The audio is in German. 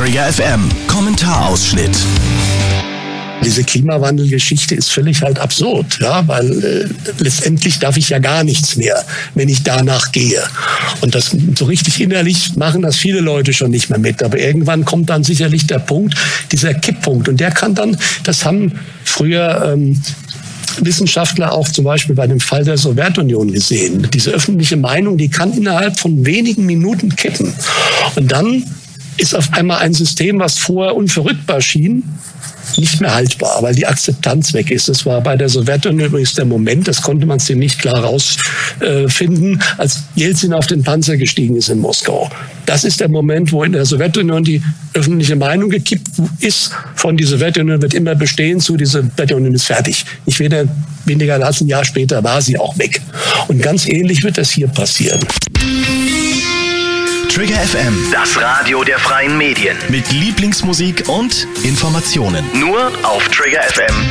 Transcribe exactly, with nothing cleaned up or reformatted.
Trigger F M Kommentarausschnitt. Diese Klimawandelgeschichte ist völlig halt absurd, ja, weil äh, letztendlich darf ich ja gar nichts mehr, wenn ich danach gehe. Und das so richtig innerlich machen das viele Leute schon nicht mehr mit. Aber irgendwann kommt dann sicherlich der Punkt, dieser Kipppunkt. Und der kann dann, das haben früher ähm, Wissenschaftler auch zum Beispiel bei dem Fall der Sowjetunion gesehen. Diese öffentliche Meinung, die kann innerhalb von wenigen Minuten kippen. Und dann ist auf einmal ein System, was vorher unverrückbar schien, nicht mehr haltbar, weil die Akzeptanz weg ist. Das war bei der Sowjetunion übrigens der Moment, das konnte man ziemlich klar rausfinden, als Jelzin auf den Panzer gestiegen ist in Moskau. Das ist der Moment, wo in der Sowjetunion die öffentliche Meinung gekippt ist, von die Sowjetunion wird immer bestehen zu, die Sowjetunion ist fertig. Nicht weniger, weniger als ein Jahr später war sie auch weg. Und ganz ähnlich wird das hier passieren. Trigger F M, das Radio der freien Medien. mit Lieblingsmusik und Informationen. Nur auf Trigger F M.